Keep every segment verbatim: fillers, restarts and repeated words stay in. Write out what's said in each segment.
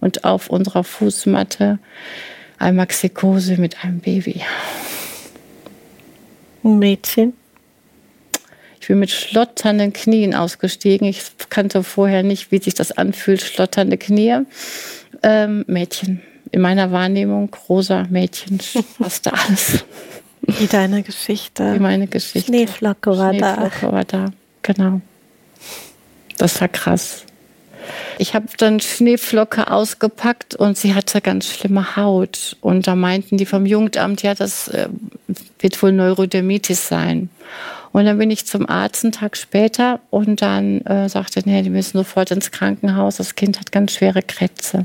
und auf unserer Fußmatte ein Maxikose mit einem Baby. Ein Mädchen? Ich bin mit schlotternden Knien ausgestiegen. Ich kannte vorher nicht, wie sich das anfühlt, schlotternde Knie. Ähm, Mädchen. In meiner Wahrnehmung rosa Mädchen, fast alles. Wie deine Geschichte. Wie meine Geschichte. Schneeflocke war da. Schneeflocke war da, genau. Das war krass. Ich habe dann Schneeflocke ausgepackt und sie hatte ganz schlimme Haut. Und da meinten die vom Jugendamt, ja, das äh, wird wohl Neurodermitis sein. Und dann bin ich zum Arzt einen Tag später und dann äh, sagte, nee, die müssen sofort ins Krankenhaus. Das Kind hat ganz schwere Krätze.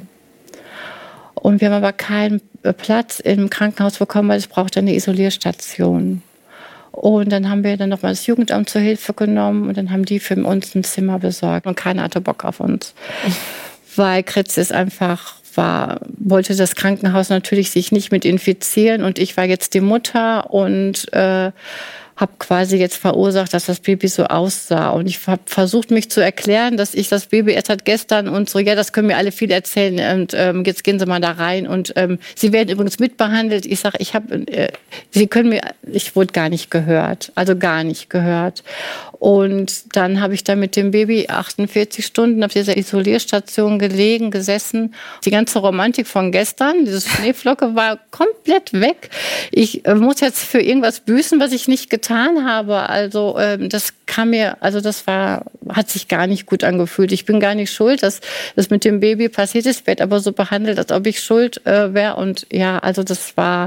Und wir haben aber keinen Platz im Krankenhaus bekommen, weil es brauchte eine Isolierstation. Und dann haben wir dann nochmal das Jugendamt zur Hilfe genommen und dann haben die für uns ein Zimmer besorgt. Und keiner hatte Bock auf uns. Weil Kretz ist einfach, war, wollte das Krankenhaus natürlich sich nicht mit infizieren. Und ich war jetzt die Mutter und äh, habe quasi jetzt verursacht, dass das Baby so aussah. Und ich habe versucht, mich zu erklären, dass ich das Baby erst hat gestern und so, ja, das können mir alle viel erzählen. Und ähm, jetzt gehen Sie mal da rein. Und ähm, Sie werden übrigens mitbehandelt. Ich sage, ich habe, äh, Sie können mir, ich wurde gar nicht gehört. Also gar nicht gehört. Und dann habe ich da mit dem Baby achtundvierzig Stunden auf dieser Isolierstation gelegen, gesessen. Die ganze Romantik von gestern, diese Schneeflocke, war komplett weg. Ich äh, muss jetzt für irgendwas büßen, was ich nicht getan habe. Also ähm, das kam mir, also das war, hat sich gar nicht gut angefühlt. Ich bin gar nicht schuld, dass das mit dem Baby passiert ist. Ich werde aber so behandelt, als ob ich schuld äh, wäre. Und ja, also das war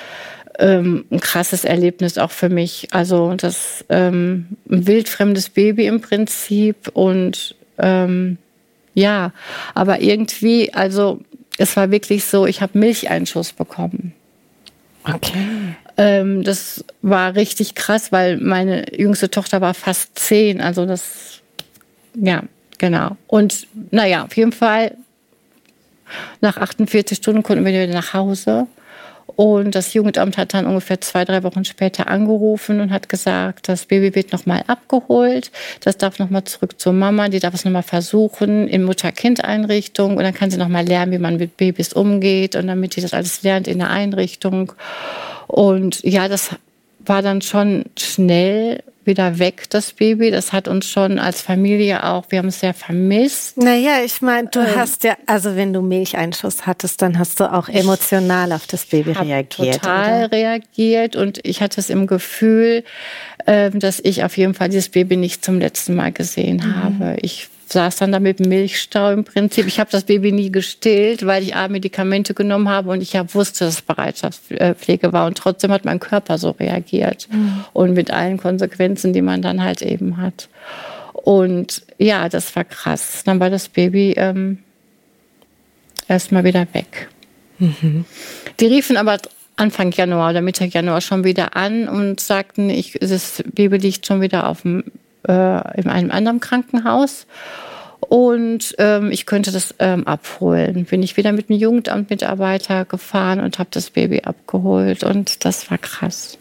ähm, ein krasses Erlebnis auch für mich. Also das ähm, ein wildfremdes Baby im Prinzip und ähm, ja, aber irgendwie, also es war wirklich so, ich habe Milcheinschuss bekommen. Okay. Ähm, das war richtig krass, weil meine jüngste Tochter war fast zehn. Also das, ja, genau. Und naja, auf jeden Fall, nach achtundvierzig Stunden konnten wir wieder nach Hause. Und das Jugendamt hat dann ungefähr zwei, drei Wochen später angerufen und hat gesagt, das Baby wird nochmal abgeholt. Das darf nochmal zurück zur Mama. Die darf es nochmal versuchen in Mutter-Kind-Einrichtung. Und dann kann sie nochmal lernen, wie man mit Babys umgeht. Und damit sie das alles lernt in der Einrichtung. Und ja, das war dann schon schnell wieder weg, das Baby. Das hat uns schon als Familie auch, wir haben es sehr vermisst. Naja, ich meine, du ähm, hast ja, also wenn du Milcheinschuss hattest, dann hast du auch emotional auf das Baby reagiert. Total oder? reagiert und ich hatte es im Gefühl, äh, dass ich auf jeden Fall dieses Baby nicht zum letzten Mal gesehen mhm. habe. Ich saß dann da mit Milchstau im Prinzip. Ich habe das Baby nie gestillt, weil ich A, Medikamente genommen habe und ich ja wusste, dass es Bereitschaftspflege war. Und trotzdem hat mein Körper so reagiert. Mhm. Und mit allen Konsequenzen, die man dann halt eben hat. Und ja, das war krass. Dann war das Baby ähm, erstmal wieder weg. Mhm. Die riefen aber Anfang Januar oder Mitte Januar schon wieder an und sagten, ich, das Baby liegt schon wieder auf dem in einem anderen Krankenhaus und ähm, ich könnte das ähm, abholen. Bin ich wieder mit einem Jugendamtmitarbeiter gefahren und habe das Baby abgeholt und das war krass.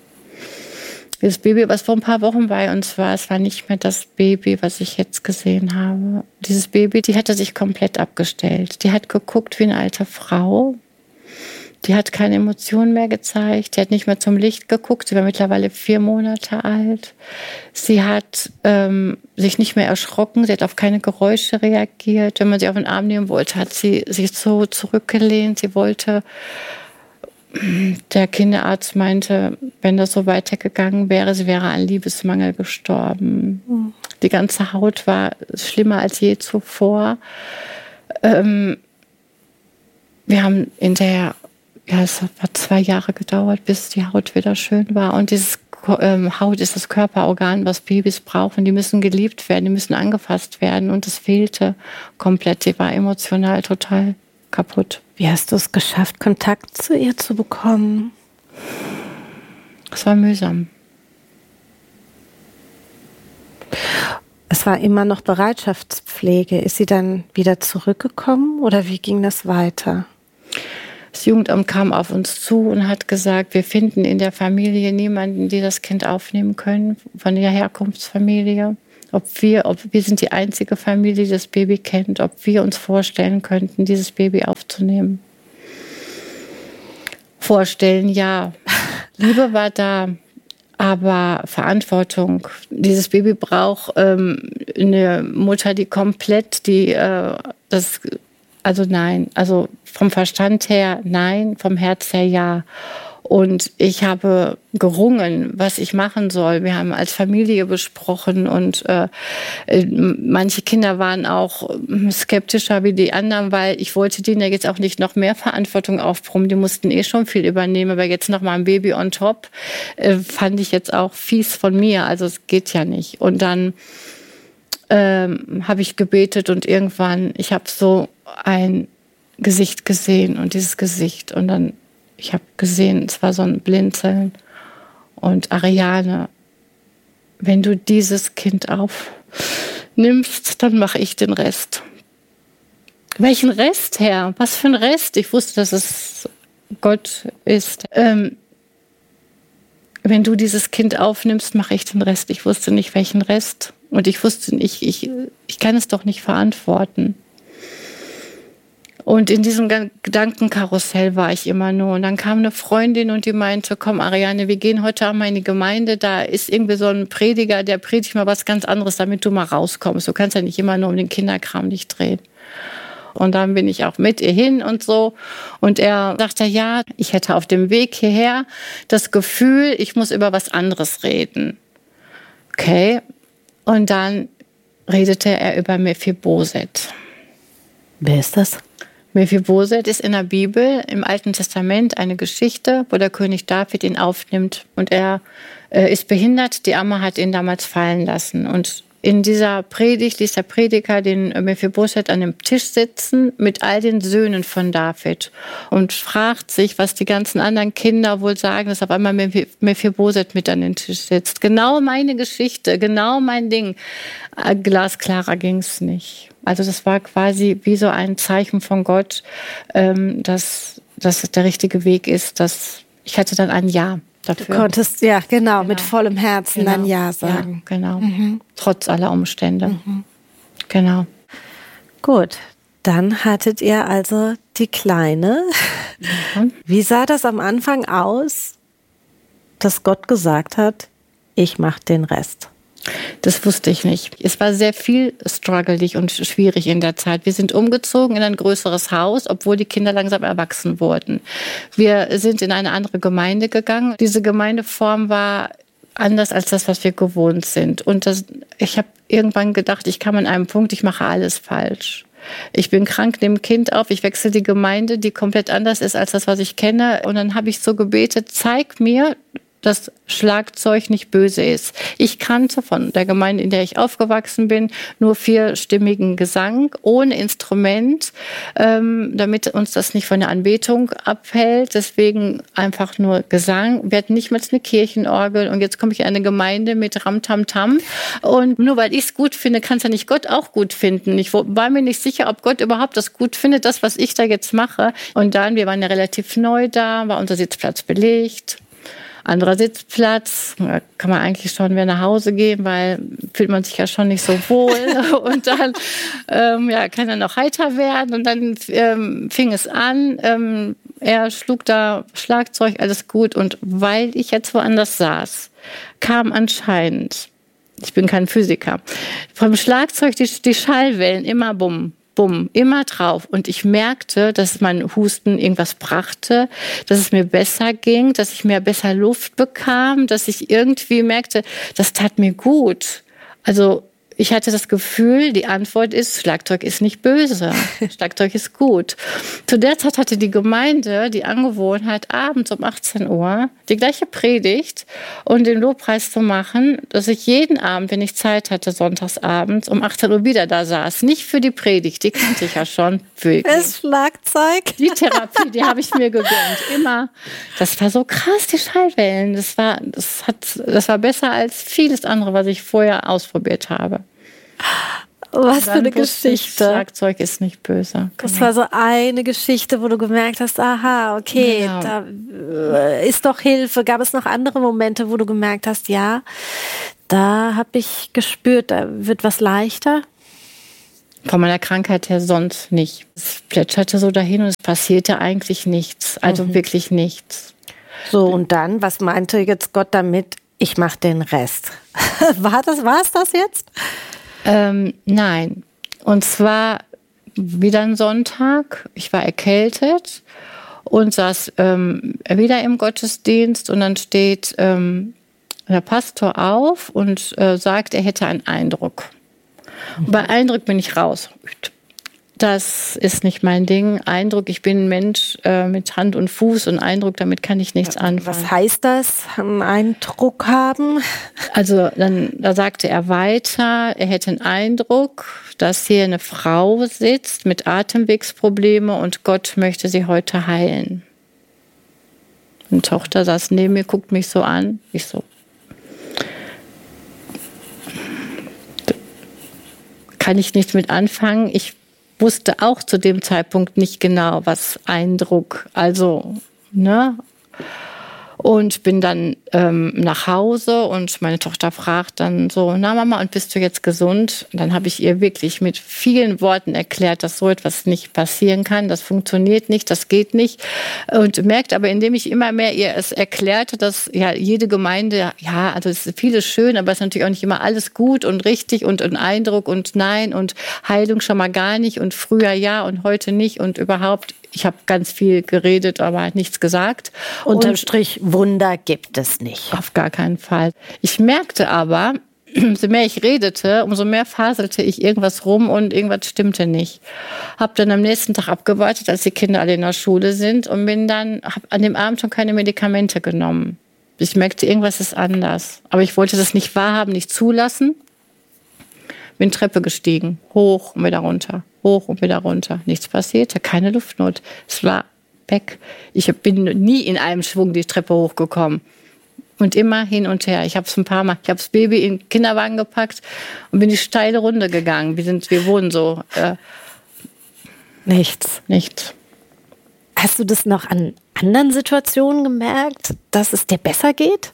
Das Baby, was vor ein paar Wochen bei uns war, es war nicht mehr das Baby, was ich jetzt gesehen habe. Dieses Baby, die hatte sich komplett abgestellt. Die hat geguckt wie eine alte Frau. Die hat keine Emotionen mehr gezeigt. Die hat nicht mehr zum Licht geguckt. Sie war mittlerweile vier Monate alt. Sie hat ähm, sich nicht mehr erschrocken. Sie hat auf keine Geräusche reagiert. Wenn man sie auf den Arm nehmen wollte, hat sie sich so zurückgelehnt. Sie wollte, der Kinderarzt meinte, wenn das so weitergegangen wäre, sie wäre an Liebesmangel gestorben. Mhm. Die ganze Haut war schlimmer als je zuvor. Ähm, wir haben hinterher Ja, es hat zwei Jahre gedauert, bis die Haut wieder schön war. Und dieses ähm, Haut ist das Körperorgan, was Babys brauchen. Die müssen geliebt werden, die müssen angefasst werden. Und es fehlte komplett. Sie war emotional total kaputt. Wie hast du es geschafft, Kontakt zu ihr zu bekommen? Es war mühsam. Es war immer noch Bereitschaftspflege. Ist sie dann wieder zurückgekommen oder wie ging das weiter? Das Jugendamt kam auf uns zu und hat gesagt, wir finden in der Familie niemanden, die das Kind aufnehmen können, von der Herkunftsfamilie. Ob wir, ob wir sind die einzige Familie, die das Baby kennt, ob wir uns vorstellen könnten, dieses Baby aufzunehmen. Vorstellen, ja. Liebe war da, aber Verantwortung. Dieses Baby braucht ähm, eine Mutter, die komplett, die äh, das, also nein, also vom Verstand her nein, vom Herz her ja. Und ich habe gerungen, was ich machen soll. Wir haben als Familie besprochen und äh, manche Kinder waren auch skeptischer wie die anderen, weil ich wollte denen ja jetzt auch nicht noch mehr Verantwortung aufbrummen. Die mussten eh schon viel übernehmen, aber jetzt noch mal ein Baby on top äh, fand ich jetzt auch fies von mir. Also es geht ja nicht. Und dann ähm, habe ich gebetet und irgendwann, ich habe so ein Gesicht gesehen und dieses Gesicht und dann ich habe gesehen, es war so ein Blinzeln. Und Ariane, wenn du dieses Kind aufnimmst, dann mache ich den Rest. Welchen Rest, Herr? Was für ein Rest? Ich wusste, dass es Gott ist. Ähm, wenn du dieses Kind aufnimmst, mache ich den Rest. Ich wusste nicht, welchen Rest. Und ich wusste nicht, ich, ich kann es doch nicht verantworten. Und in diesem Gedankenkarussell war ich immer nur. Und dann kam eine Freundin und die meinte, komm Ariane, wir gehen heute Abend mal in die Gemeinde. Da ist irgendwie so ein Prediger, der predigt mal was ganz anderes, damit du mal rauskommst. Du kannst ja nicht immer nur um den Kinderkram dich drehen. Und dann bin ich auch mit ihr hin und so. Und er sagte, ja, ich hätte auf dem Weg hierher das Gefühl, ich muss über was anderes reden. Okay. Und dann redete er über Mephiboset. Wer ist das? Mephiboset ist in der Bibel, im Alten Testament, eine Geschichte, wo der König David ihn aufnimmt. Und er äh, ist behindert, die Amme hat ihn damals fallen lassen. Und in dieser Predigt ließ der Prediger den Mephiboset an dem Tisch sitzen mit all den Söhnen von David und fragt sich, was die ganzen anderen Kinder wohl sagen, dass auf einmal Mephiboset mit an den Tisch sitzt. Genau meine Geschichte, genau mein Ding. Glasklarer ging es nicht. Also das war quasi wie so ein Zeichen von Gott, ähm, dass, dass es der richtige Weg ist. Dass ich hatte dann ein Ja dafür. Du konntest, ja genau, genau. mit vollem Herzen genau. ein Ja sagen. Ja, genau, mhm. trotz aller Umstände. Mhm. Genau. Gut, dann hattet ihr also die Kleine. Mhm. Wie sah das am Anfang aus, dass Gott gesagt hat, ich mache den Rest? Das wusste ich nicht. Es war sehr viel struggelig und schwierig in der Zeit. Wir sind umgezogen in ein größeres Haus, obwohl die Kinder langsam erwachsen wurden. Wir sind in eine andere Gemeinde gegangen. Diese Gemeindeform war anders als das, was wir gewohnt sind. Und das, ich habe irgendwann gedacht, ich kam an einem Punkt, ich mache alles falsch. Ich bin krank, nehme ein Kind auf, ich wechsle die Gemeinde, die komplett anders ist als das, was ich kenne. Und dann habe ich so gebetet, zeig mir, dass Schlagzeug nicht böse ist. Ich kannte von der Gemeinde, in der ich aufgewachsen bin, nur vierstimmigen Gesang ohne Instrument, ähm, damit uns das nicht von der Anbetung abhält. Deswegen einfach nur Gesang. Wir hatten nicht mal eine Kirchenorgel und jetzt komme ich in eine Gemeinde mit Ram-Tam-Tam. Und nur weil ich es gut finde, kann es ja nicht Gott auch gut finden. Ich war mir nicht sicher, ob Gott überhaupt das gut findet, das, was ich da jetzt mache. Und dann, wir waren ja relativ neu da, war unser Sitzplatz belegt. Anderer Sitzplatz, da kann man eigentlich schon wieder nach Hause gehen, weil fühlt man sich ja schon nicht so wohl. Und dann ähm, ja, kann er noch heiter werden. Und dann ähm, fing es an, ähm, er schlug da Schlagzeug, alles gut. Und weil ich jetzt woanders saß, kam anscheinend, ich bin kein Physiker, vom Schlagzeug die, die Schallwellen immer bumm. Bumm, immer drauf. Und ich merkte, dass mein Husten irgendwas brachte, dass es mir besser ging, dass ich mehr besser Luft bekam, dass ich irgendwie merkte, das tat mir gut. Also ich hatte das Gefühl, die Antwort ist, Schlagzeug ist nicht böse. Schlagzeug ist gut. Zu der Zeit hatte die Gemeinde die Angewohnheit, abends um achtzehn Uhr die gleiche Predigt und den Lobpreis zu machen, dass ich jeden Abend, wenn ich Zeit hatte, sonntagsabends um achtzehn Uhr wieder da saß. Nicht für die Predigt, die kannte ich ja schon. Für das Schlagzeug? Die Therapie, die habe ich mir gegönnt. Immer. Das war so krass, die Schallwellen. Das war, das hat, das war besser als vieles andere, was ich vorher ausprobiert habe. Was für eine Geschichte. Schlagzeug ist nicht böse. Das genau. war so eine Geschichte, wo du gemerkt hast, aha, okay, genau. da ist doch Hilfe. Gab es noch andere Momente, wo du gemerkt hast, ja, Da habe ich gespürt, da wird was leichter. Von meiner Krankheit her sonst nicht. Es plätscherte so dahin und es passierte eigentlich nichts. Also mhm. wirklich nichts. So, und dann, was meinte jetzt Gott damit? Ich mache den Rest. War das, war es das jetzt? Ähm, nein. Und zwar wieder ein Sonntag. Ich war erkältet und saß ähm, wieder im Gottesdienst. Und dann steht ähm, der Pastor auf und äh, sagt, er hätte einen Eindruck. Und bei Eindruck bin ich raus. Das ist nicht mein Ding. Eindruck, ich bin ein Mensch äh, mit Hand und Fuß und Eindruck, damit kann ich nichts anfangen. Was heißt das, einen Eindruck haben? Also dann da sagte er weiter, er hätte einen Eindruck, dass hier eine Frau sitzt mit Atemwegsprobleme und Gott möchte sie heute heilen. Eine Tochter saß neben mir, guckt mich so an. Ich so, kann ich nichts mit anfangen. Ich wusste auch zu dem Zeitpunkt nicht genau, was Eindruck, also, ne? Und bin dann ähm, nach Hause und meine Tochter fragt dann so, na Mama, und bist du jetzt gesund? Und dann habe ich ihr wirklich mit vielen Worten erklärt, dass so etwas nicht passieren kann, das funktioniert nicht, das geht nicht. Und merkt aber, indem ich immer mehr ihr es erklärte, dass ja jede Gemeinde, ja, also es ist vieles schön, aber es ist natürlich auch nicht immer alles gut und richtig und ein Eindruck und nein und Heilung schon mal gar nicht und früher ja und heute nicht und überhaupt. Ich habe ganz viel geredet, aber nichts gesagt. Unterm Strich, Wunder gibt es nicht. Auf gar keinen Fall. Ich merkte aber, umso mehr ich redete, umso mehr faselte ich irgendwas rum und irgendwas stimmte nicht. Habe dann am nächsten Tag abgewartet, als die Kinder alle in der Schule sind und bin dann, habe an dem Abend schon keine Medikamente genommen. Ich merkte, irgendwas ist anders. Aber ich wollte das nicht wahrhaben, nicht zulassen. Bin Treppe gestiegen, hoch und wieder runter, hoch und wieder runter. Nichts passierte, keine Luftnot. Es war weg. Ich bin nie in einem Schwung die Treppe hochgekommen. Und immer hin und her. Ich habe es ein paar Mal, ich habe das Baby in den Kinderwagen gepackt und bin die steile Runde gegangen. Wir, sind, wir wohnen so. Äh, nichts. Nichts. Hast du das noch an anderen Situationen gemerkt, dass es dir besser geht?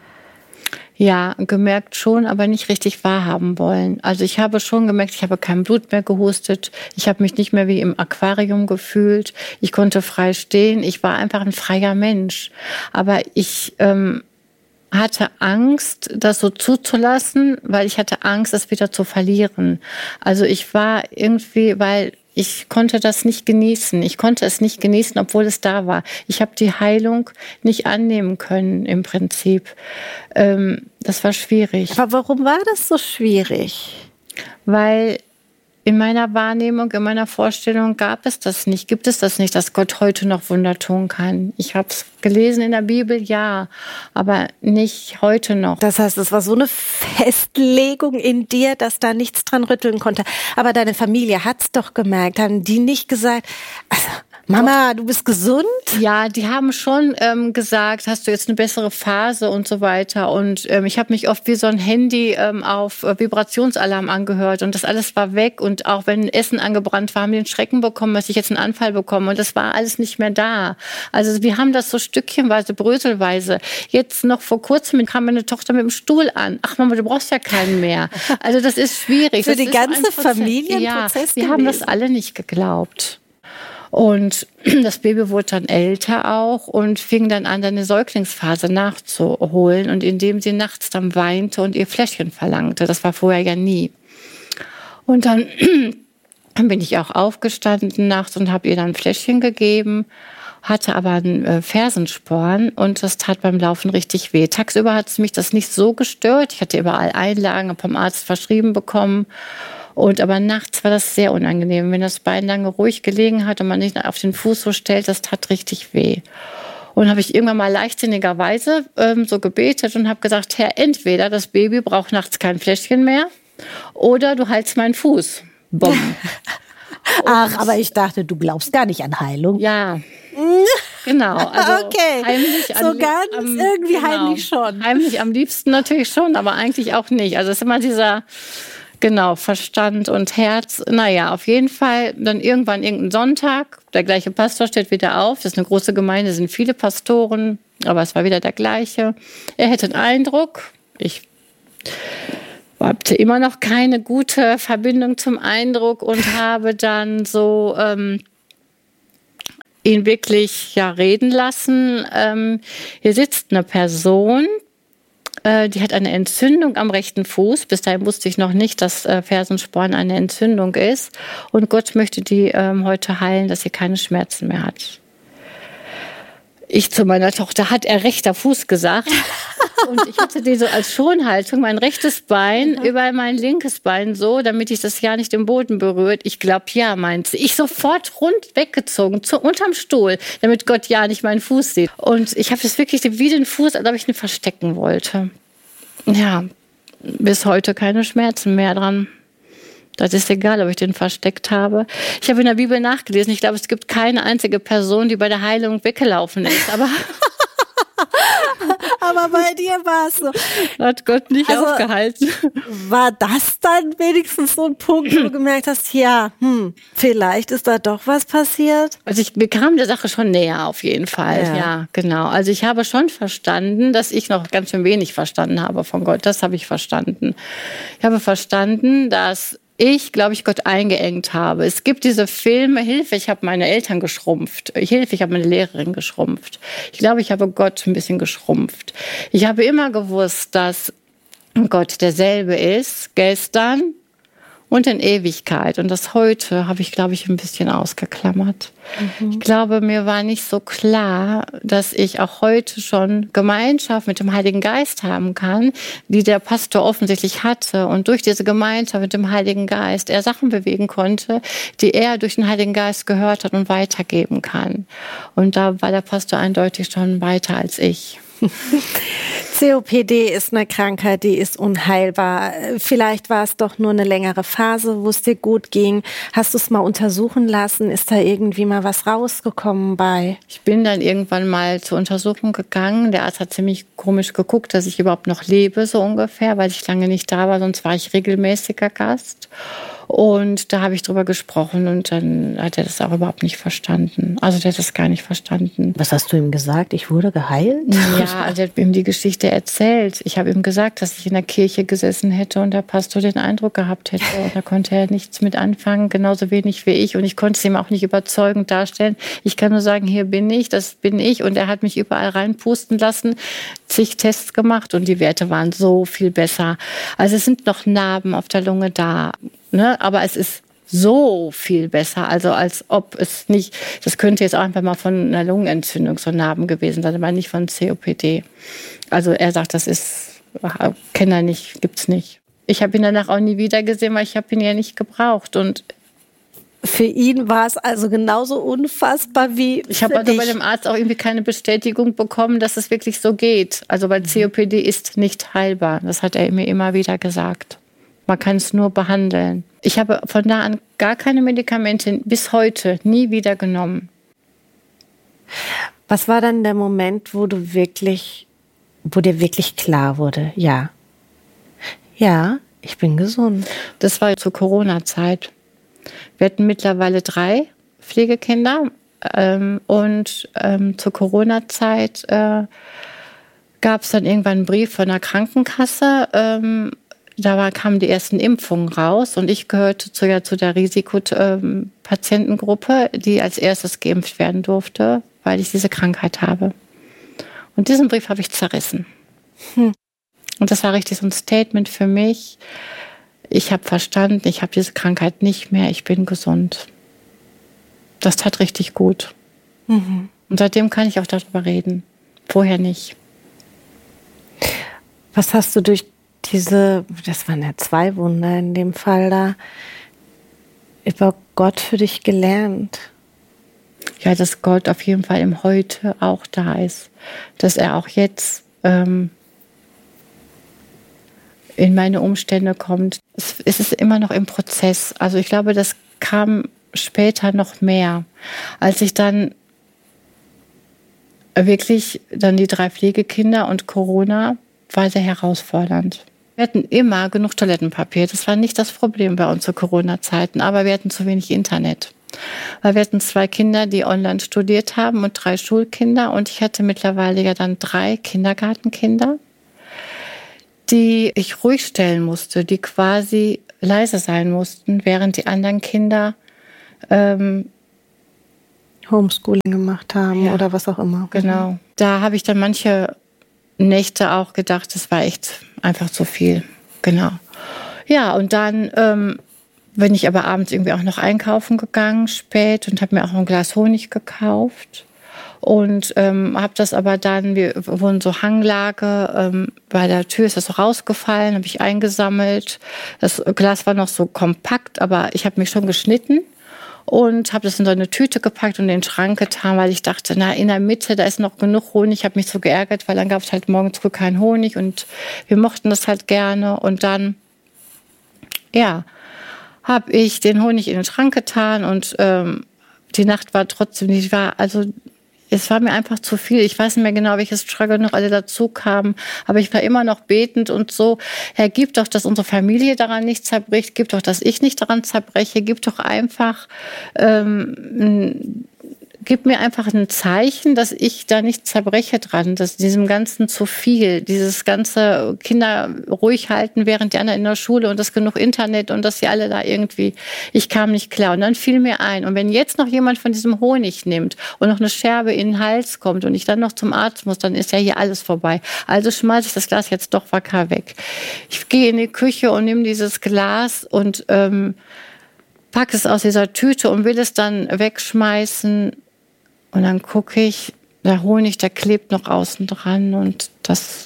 Ja, gemerkt schon, aber nicht richtig wahrhaben wollen. Also ich habe schon gemerkt, ich habe kein Blut mehr gehustet. Ich habe mich nicht mehr wie im Aquarium gefühlt. Ich konnte frei stehen. Ich war einfach ein freier Mensch. Aber ich ähm, hatte Angst, das so zuzulassen, weil ich hatte Angst, es wieder zu verlieren. Also ich war irgendwie, weil ich konnte das nicht genießen. Ich konnte es nicht genießen, obwohl es da war. Ich habe die Heilung nicht annehmen können im Prinzip. Ähm, das war schwierig. Aber warum war das so schwierig? Weil in meiner Wahrnehmung, in meiner Vorstellung gab es das nicht, gibt es das nicht, dass Gott heute noch Wunder tun kann. Ich habe es gelesen in der Bibel, ja, aber nicht heute noch. Das heißt, es war so eine Festlegung in dir, dass da nichts dran rütteln konnte. Aber deine Familie hat's doch gemerkt. Haben die nicht gesagt, also Mama, du bist gesund? Ja, die haben schon ähm, gesagt, hast du jetzt eine bessere Phase und so weiter. Und ähm, ich habe mich oft wie so ein Handy ähm, auf äh, Vibrationsalarm angehört und das alles war weg. Und auch wenn Essen angebrannt war, haben die einen Schrecken bekommen, dass ich jetzt einen Anfall bekomme. Und das war alles nicht mehr da. Also wir haben das so stückchenweise, bröselweise. Jetzt noch vor kurzem kam meine Tochter mit dem Stuhl an. Ach Mama, du brauchst ja keinen mehr. Also das ist schwierig. Für das die ganze Familie ein Prozess gewesen. Wir haben das alle nicht geglaubt. Und das Baby wurde dann älter auch und fing dann an, eine Säuglingsphase nachzuholen. Und indem sie nachts dann weinte und ihr Fläschchen verlangte. Das war vorher ja nie. Und dann, dann bin ich auch aufgestanden nachts und habe ihr dann ein Fläschchen gegeben, hatte aber einen äh, Fersensporn und das tat beim Laufen richtig weh. Tagsüber hat es mich das nicht so gestört. Ich hatte überall Einlagen, habe vom Arzt verschrieben bekommen. Und aber nachts war das sehr unangenehm. Wenn das Bein lange ruhig gelegen hat und man nicht auf den Fuß so stellt, das tat richtig weh. Und habe ich irgendwann mal leichtsinnigerweise ähm, so gebetet und habe gesagt, Herr, entweder das Baby braucht nachts kein Fläschchen mehr oder du heilst meinen Fuß. Bumm. Ach, aber ich dachte, du glaubst gar nicht an Heilung. Ja, genau. Also okay, heimlich so am, ganz am, irgendwie genau, heimlich schon. Heimlich am liebsten natürlich schon, aber eigentlich auch nicht. Also es ist immer dieser... Genau, Verstand und Herz. Naja, auf jeden Fall dann irgendwann irgendein Sonntag, der gleiche Pastor steht wieder auf. Das ist eine große Gemeinde, es sind viele Pastoren, aber es war wieder der gleiche. Er hätte einen Eindruck. Ich Hatte immer noch keine gute Verbindung zum Eindruck und habe dann so ähm, ihn wirklich ja reden lassen. Ähm, hier sitzt eine Person, äh, die hat eine Entzündung am rechten Fuß. Bis dahin wusste ich noch nicht, dass äh, Fersensporn eine Entzündung ist. Und Gott möchte die ähm, heute heilen, dass sie keine Schmerzen mehr hat. Ich zu meiner Tochter, hat er rechter Fuß gesagt. Und ich hatte die so als Schonhaltung, mein rechtes Bein mhm. über mein linkes Bein so, damit ich das ja nicht im Boden berührt. Ich glaube, ja, meint sie. Ich sofort rund weggezogen, zu, unterm Stuhl, damit Gott ja nicht meinen Fuß sieht. Und ich habe das wirklich wie den Fuß, als ob ich ihn verstecken wollte. Ja, bis heute keine Schmerzen mehr dran. Das ist egal, ob ich den versteckt habe. Ich habe in der Bibel nachgelesen. Ich glaube, es gibt keine einzige Person, die bei der Heilung weggelaufen ist. Aber, Aber bei dir war es so. Hat Gott nicht also, aufgehalten. War das dann wenigstens so ein Punkt, wo du gemerkt hast, ja, hm, vielleicht ist da doch was passiert? Also ich mir kam der Sache schon näher auf jeden Fall. Ja. ja, genau. Also ich habe schon verstanden, dass ich noch ganz schön wenig verstanden habe von Gott. Das habe ich verstanden. Ich habe verstanden, dass ich, glaube ich, Gott eingeengt habe. Es gibt diese Filme, Hilfe, ich habe meine Eltern geschrumpft. Hilfe, ich habe meine Lehrerin geschrumpft. Ich glaube, ich habe Gott ein bisschen geschrumpft. Ich habe immer gewusst, dass Gott derselbe ist, gestern und in Ewigkeit. Und das heute habe ich, glaube ich, ein bisschen ausgeklammert. Mhm. Ich glaube, mir war nicht so klar, dass ich auch heute schon Gemeinschaft mit dem Heiligen Geist haben kann, die der Pastor offensichtlich hatte. Und durch diese Gemeinschaft mit dem Heiligen Geist er Sachen bewegen konnte, die er durch den Heiligen Geist gehört hat und weitergeben kann. Und da war der Pastor eindeutig schon weiter als ich. C O P D ist eine Krankheit, die ist unheilbar. Vielleicht war es doch nur eine längere Phase, wo es dir gut ging. Hast du es mal untersuchen lassen? Ist da irgendwie mal was rausgekommen bei? Ich bin dann irgendwann mal zur Untersuchung gegangen. Der Arzt hat ziemlich komisch geguckt, dass ich überhaupt noch lebe, so ungefähr, weil ich lange nicht da war, sonst war ich regelmäßiger Gast. Und da habe ich drüber gesprochen und dann hat er das auch überhaupt nicht verstanden. Also der hat das gar nicht verstanden. Was hast du ihm gesagt? Ich wurde geheilt? Ja, also er hat ihm die Geschichte erzählt. Ich habe ihm gesagt, dass ich in der Kirche gesessen hätte und der Pastor den Eindruck gehabt hätte. Und da konnte er nichts mit anfangen, genauso wenig wie ich. Und ich konnte es ihm auch nicht überzeugend darstellen. Ich kann nur sagen, hier bin ich, das bin ich. Und er hat mich überall reinpusten lassen, zig Tests gemacht und die Werte waren so viel besser. Also es sind noch Narben auf der Lunge da. Ne, aber es ist so viel besser, also als ob es nicht, das könnte jetzt auch einfach mal von einer Lungenentzündung so Narben gewesen sein, aber nicht von C O P D. Also er sagt, das ist, kenne er nicht, gibt's nicht. Ich habe ihn danach auch nie wieder gesehen, weil ich habe ihn ja nicht gebraucht und für ihn war es also genauso unfassbar wie ich habe also bei dem Arzt auch irgendwie keine Bestätigung bekommen, dass es wirklich so geht. Also weil C O P D ist nicht heilbar, das hat er mir immer wieder gesagt. Man kann es nur behandeln. Ich habe von da an gar keine Medikamente bis heute nie wieder genommen. Was war dann der Moment, wo du wirklich, wo dir wirklich klar wurde, ja, ja, ich bin gesund? Das war zur Corona-Zeit. Wir hatten mittlerweile drei Pflegekinder ähm, und ähm, zur Corona-Zeit äh, gab es dann irgendwann einen Brief von der Krankenkasse. Ähm, Da war, kamen die ersten Impfungen raus und ich gehörte zu, ja, zu der Risikopatientengruppe, die als erstes geimpft werden durfte, weil ich diese Krankheit habe. Und diesen Brief habe ich zerrissen. Hm. Und das war richtig so ein Statement für mich. Ich habe verstanden, ich habe diese Krankheit nicht mehr, ich bin gesund. Das tat richtig gut. Mhm. Und seitdem kann ich auch darüber reden. Vorher nicht. Was hast du durch diese, das waren ja zwei Wunder in dem Fall da, über Gott für dich gelernt? Ja, dass Gott auf jeden Fall im Heute auch da ist. Dass er auch jetzt ähm, in meine Umstände kommt. Es, es ist immer noch im Prozess. Also ich glaube, das kam später noch mehr. Als ich dann wirklich, dann die drei Pflegekinder und Corona, war sehr herausfordernd. Wir hatten immer genug Toilettenpapier. Das war nicht das Problem bei uns zu Corona-Zeiten, aber wir hatten zu wenig Internet. Weil wir hatten zwei Kinder, die online studiert haben und drei Schulkinder. Und ich hatte mittlerweile ja dann drei Kindergartenkinder, die ich ruhig stellen musste, die quasi leise sein mussten, während die anderen Kinder ähm, Homeschooling gemacht haben ja. oder was auch immer. Genau. Da habe ich dann manche Nächte auch gedacht, das war echt einfach zu viel. Genau. Ja, und dann ähm, bin ich aber abends irgendwie auch noch einkaufen gegangen, spät, und habe mir auch ein Glas Honig gekauft. Und ähm, habe das aber dann, wir wohnen so Hanglage, ähm, bei der Tür ist das so rausgefallen, habe ich eingesammelt. Das Glas war noch so kompakt, aber ich habe mich schon geschnitten und habe das in so eine Tüte gepackt und in den Schrank getan, weil ich dachte, na, in der Mitte, da ist noch genug Honig. Ich habe mich so geärgert, weil dann gab es halt morgens früh keinen Honig und wir mochten das halt gerne. Und dann, ja, habe ich den Honig in den Schrank getan und ähm, die Nacht war trotzdem nicht, war also es war mir einfach zu viel. Ich weiß nicht mehr genau, welches Struggle noch alle dazu kamen. Aber ich war immer noch betend und so, Herr, gib doch, dass unsere Familie daran nicht zerbricht. Gib doch, dass ich nicht daran zerbreche. Gib doch einfach, ähm, gib mir einfach ein Zeichen, dass ich da nicht zerbreche dran. Dass diesem Ganzen zu viel, dieses ganze Kinder ruhig halten, während die anderen in der Schule und das genug Internet und dass sie alle da irgendwie, ich kam nicht klar. Und dann fiel mir ein, und wenn jetzt noch jemand von diesem Honig nimmt und noch eine Scherbe in den Hals kommt und ich dann noch zum Arzt muss, dann ist ja hier alles vorbei. Also schmeiße ich das Glas jetzt doch wacker weg. Ich gehe in die Küche und nehme dieses Glas und ähm, packe es aus dieser Tüte und will es dann wegschmeißen. Und dann gucke ich, der Honig, der klebt noch außen dran und das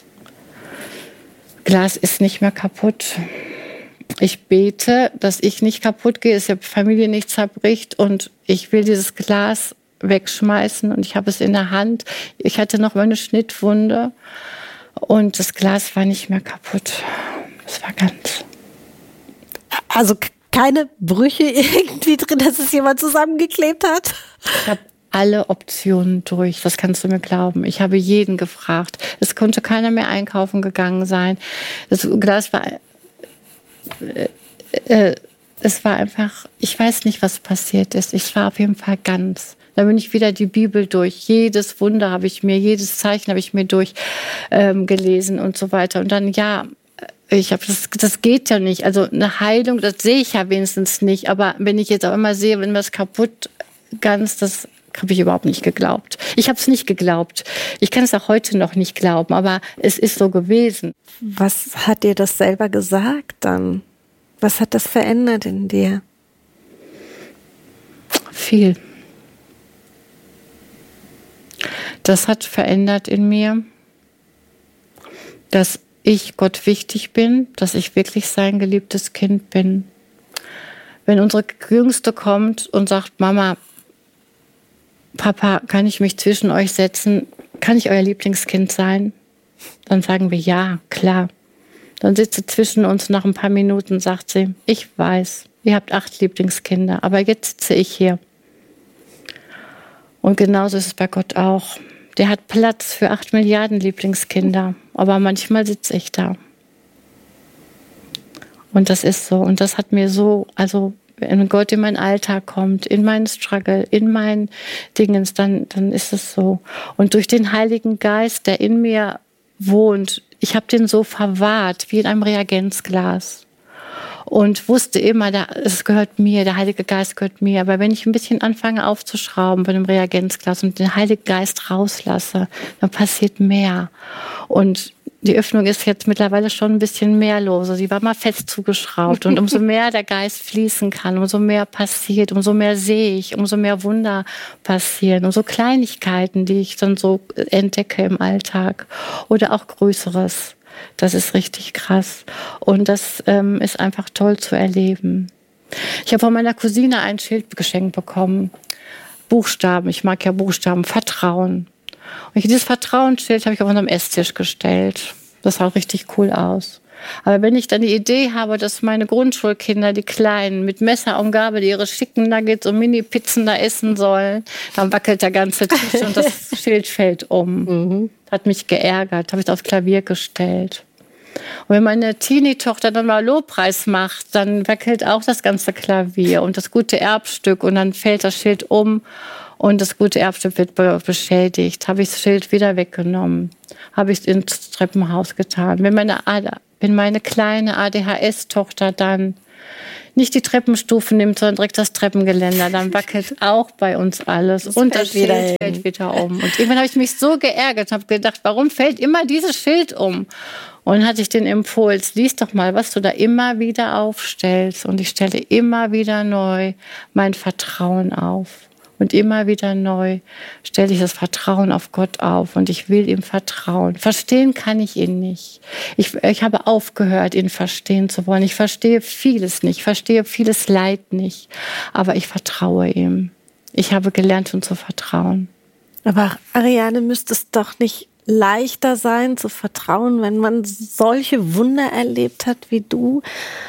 Glas ist nicht mehr kaputt. Ich bete, dass ich nicht kaputt gehe, dass die Familie nicht zerbricht, und ich will dieses Glas wegschmeißen und ich habe es in der Hand. Ich hatte noch meine Schnittwunde und das Glas war nicht mehr kaputt. Es war ganz... Also keine Brüche irgendwie drin, dass es jemand zusammengeklebt hat? Ich habe alle Optionen durch, das kannst du mir glauben. Ich habe jeden gefragt. Es konnte keiner mehr einkaufen gegangen sein. Das Glas war, äh, äh, es war einfach, ich weiß nicht, was passiert ist. Ich war auf jeden Fall ganz. Dann bin ich wieder die Bibel durch. Jedes Wunder habe ich mir, jedes Zeichen habe ich mir durchgelesen ähm, und so weiter. Und dann, ja, ich habe das, das geht ja nicht. Also eine Heilung, das sehe ich ja wenigstens nicht. Aber wenn ich jetzt auch immer sehe, wenn das kaputt ganz, das habe ich überhaupt nicht geglaubt. Ich habe es nicht geglaubt. Ich kann es auch heute noch nicht glauben, aber es ist so gewesen. Was hat dir das selber gesagt dann? Was hat das verändert in dir? Viel. Das hat verändert in mir, dass ich Gott wichtig bin, dass ich wirklich sein geliebtes Kind bin. Wenn unsere Jüngste kommt und sagt, Mama, Papa, kann ich mich zwischen euch setzen? Kann ich euer Lieblingskind sein? Dann sagen wir, ja, klar. Dann sitzt sie zwischen uns, nach ein paar Minuten sagt sie, ich weiß, ihr habt acht Lieblingskinder, aber jetzt sitze ich hier. Und genauso ist es bei Gott auch. Der hat Platz für acht Milliarden Lieblingskinder, aber manchmal sitze ich da. Und das ist so. Und das hat mir so, also wenn Gott in meinen Alltag kommt, in meinen Struggle, in meinen Dingens, dann, dann ist es so. Und durch den Heiligen Geist, der in mir wohnt, ich habe den so verwahrt, wie in einem Reagenzglas. Und wusste immer, es gehört mir, der Heilige Geist gehört mir. Aber wenn ich ein bisschen anfange aufzuschrauben bei dem Reagenzglas und den Heiligen Geist rauslasse, dann passiert mehr. Und die Öffnung ist jetzt mittlerweile schon ein bisschen mehr los. Sie war mal fest zugeschraubt. Und umso mehr der Geist fließen kann, umso mehr passiert, umso mehr sehe ich, umso mehr Wunder passieren. Umso Kleinigkeiten, die ich dann so entdecke im Alltag. Oder auch Größeres. Das ist richtig krass. Und das ähm, ist einfach toll zu erleben. Ich habe von meiner Cousine ein Schild geschenkt bekommen. Buchstaben, ich mag ja Buchstaben, Vertrauen. Und dieses Vertrauensschild habe ich auf unserem Esstisch gestellt. Das sah auch richtig cool aus. Aber wenn ich dann die Idee habe, dass meine Grundschulkinder, die Kleinen, mit Messer und Gabel ihre schicken Nuggets und Mini-Pizzen da essen sollen, dann wackelt der ganze Tisch und das Schild fällt um. Mhm. Hat mich geärgert, habe ich aufs Klavier gestellt. Und wenn meine Teenie-Tochter dann mal Lobpreis macht, dann wackelt auch das ganze Klavier und das gute Erbstück und dann fällt das Schild um. Und das gute Erbstück wird beschädigt. Habe ich das Schild wieder weggenommen. Habe ich es ins Treppenhaus getan. Wenn meine Wenn meine kleine A D H S-Tochter dann nicht die Treppenstufen nimmt, sondern direkt das Treppengeländer, dann wackelt auch bei uns alles. Das und das Schild wieder fällt wieder um. Und irgendwann habe ich mich so geärgert und habe gedacht, warum fällt immer dieses Schild um? Und dann hatte ich den Impuls, lies doch mal, was du da immer wieder aufstellst. Und ich stelle immer wieder neu mein Vertrauen auf. Und immer wieder neu stelle ich das Vertrauen auf Gott auf. Und ich will ihm vertrauen. Verstehen kann ich ihn nicht. Ich, ich habe aufgehört, ihn verstehen zu wollen. Ich verstehe vieles nicht. Ich verstehe vieles Leid nicht. Aber ich vertraue ihm. Ich habe gelernt, ihm zu vertrauen. Aber Ariane, müsste es doch nicht leichter sein, zu vertrauen, wenn man solche Wunder erlebt hat wie du?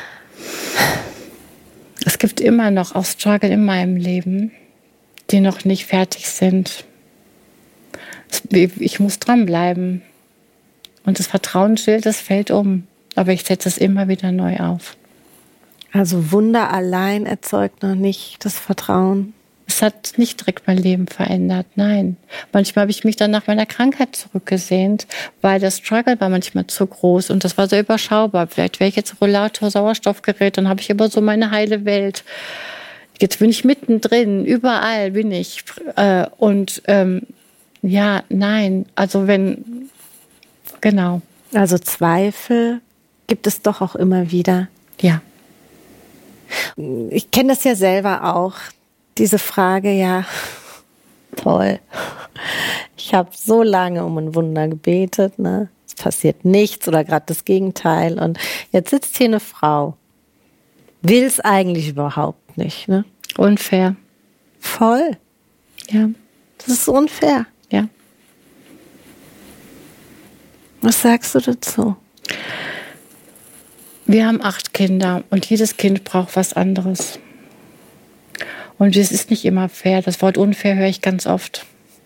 Es gibt immer noch auch Struggle in meinem Leben, die noch nicht fertig sind. Ich muss dranbleiben. Und das Vertrauensschild, das fällt um. Aber ich setze es immer wieder neu auf. Also Wunder allein erzeugt noch nicht das Vertrauen? Es hat nicht direkt mein Leben verändert, nein. Manchmal habe ich mich dann nach meiner Krankheit zurückgesehnt, weil der Struggle war manchmal zu groß und das war so überschaubar. Vielleicht wäre ich jetzt Rollator, Sauerstoffgerät, dann habe ich immer so meine heile Welt. Jetzt bin ich mittendrin, überall bin ich. Und ähm, ja, nein, also wenn, genau. Also Zweifel gibt es doch auch immer wieder. Ja. Ich kenne das ja selber auch. Diese Frage, ja, toll. Ich habe so lange um ein Wunder gebetet, ne? Es passiert nichts oder gerade das Gegenteil. Und jetzt sitzt hier eine Frau, will es eigentlich überhaupt nicht, ne? Unfair. Voll. Ja. Das ist unfair. Ja. Was sagst du dazu? Wir haben acht Kinder und jedes Kind braucht was anderes. Und es ist nicht immer fair. Das Wort unfair höre ich ganz oft.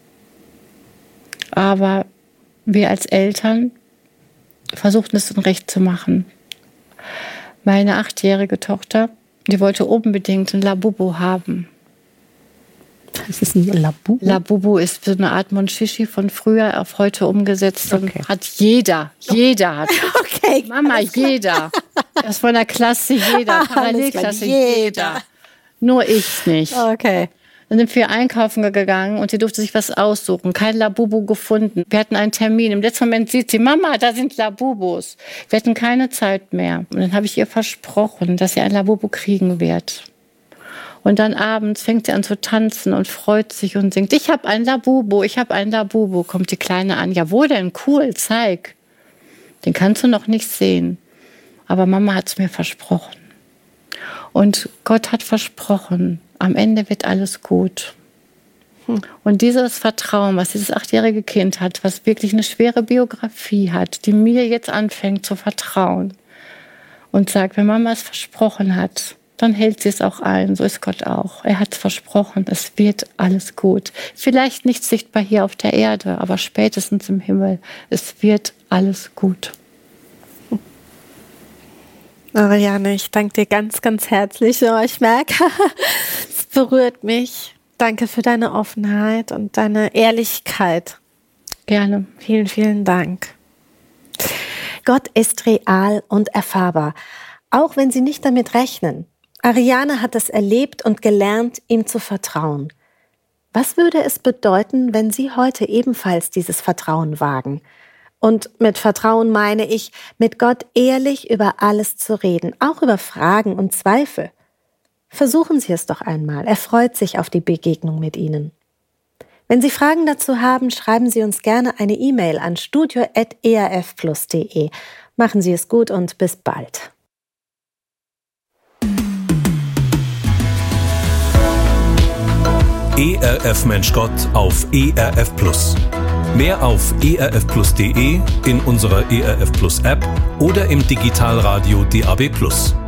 Aber wir als Eltern versuchten es dann recht zu machen. Meine achtjährige Tochter, die wollte unbedingt ein Labubu haben. Was ist ein Labubu? Labubu ist so eine Art Monchichi von früher auf heute umgesetzt. Okay. Und hat jeder, jeder hat. Okay. Mama, jeder. Das von der Klasse jeder, Parallelklasse jeder. Nur ich nicht. Okay. Dann sind wir einkaufen gegangen und sie durfte sich was aussuchen. Kein Labubu gefunden. Wir hatten einen Termin. Im letzten Moment sieht sie, Mama, da sind Labubus. Wir hatten keine Zeit mehr. Und dann habe ich ihr versprochen, dass sie ein Labubu kriegen wird. Und dann abends fängt sie an zu tanzen und freut sich und singt, ich habe ein Labubu, ich habe ein Labubu. Kommt die Kleine an, ja wo denn? Cool, zeig. Den kannst du noch nicht sehen. Aber Mama hat es mir versprochen. Und Gott hat versprochen, am Ende wird alles gut. Hm. Und dieses Vertrauen, was dieses achtjährige Kind hat, was wirklich eine schwere Biografie hat, die mir jetzt anfängt zu vertrauen und sagt, wenn Mama es versprochen hat, dann hält sie es auch ein. So ist Gott auch. Er hat es versprochen, es wird alles gut. Vielleicht nicht sichtbar hier auf der Erde, aber spätestens im Himmel. Es wird alles gut. Ariane, ich danke dir ganz, ganz herzlich. Oh, ich merke, es berührt mich. Danke für deine Offenheit und deine Ehrlichkeit. Gerne. Vielen, vielen Dank. Gott ist real und erfahrbar, auch wenn Sie nicht damit rechnen. Ariane hat es erlebt und gelernt, ihm zu vertrauen. Was würde es bedeuten, wenn Sie heute ebenfalls dieses Vertrauen wagen? Und mit Vertrauen meine ich, mit Gott ehrlich über alles zu reden, auch über Fragen und Zweifel. Versuchen Sie es doch einmal. Er freut sich auf die Begegnung mit Ihnen. Wenn Sie Fragen dazu haben, schreiben Sie uns gerne eine E-Mail an studio at e r f plus punkt de. Machen Sie es gut und bis bald. E R F Mensch Gott auf E R F Plus. Mehr auf e r f plus punkt de, in unserer E R F Plus App oder im Digitalradio D A B Plus.